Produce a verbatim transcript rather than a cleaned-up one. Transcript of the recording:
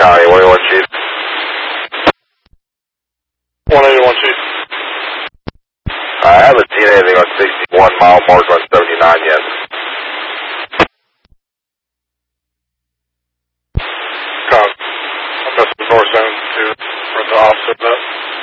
County, one eighty-one Chief. one eighty-one Chief. I haven't seen anything on sixty-one mile mark on seventy-nine yet. Con. I'm messing with north zone to run the opposite of that.